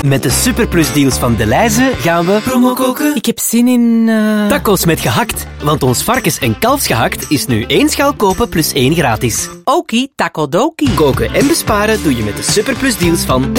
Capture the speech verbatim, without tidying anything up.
Met de Superplus deals van Delhaize gaan we promo koken. Ik heb zin in... Uh... Tacos met gehakt. Want ons varkens- en kalfsgehakt is nu één schaal kopen plus één gratis. Okie, taco dokie. Koken en besparen doe je met de Superplus deals van